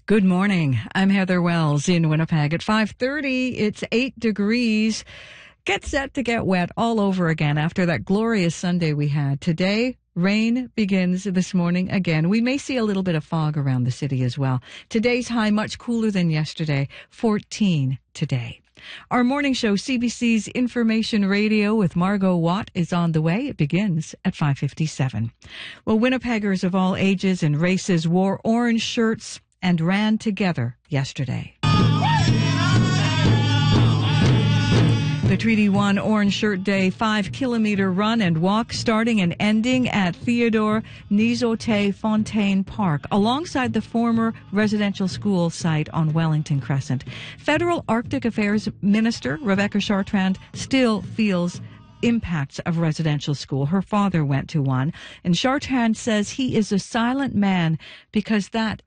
Good morning. I'm Heather Wells in Winnipeg. At 5:30, it's 8 degrees. Get set to get wet all over again after that glorious Sunday we had. Today, rain begins this morning again. We may see a little bit of fog around the city as well. Today's high much cooler than yesterday, 14 today. Our morning show, CBC's Information Radio with Margot Watt, is on the way. It begins at 5:57. Well, Winnipeggers of all ages and races wore orange shirts and ran together yesterday. The Treaty 1 Orange Shirt Day 5-kilometer run and walk starting and ending at Theodore Nizote Fontaine Park alongside the former residential school site on Wellington Crescent. Federal Arctic Affairs Minister Rebecca Chartrand still feels impacts of residential school. Her father went to one, and Chartrand says he is a silent man because that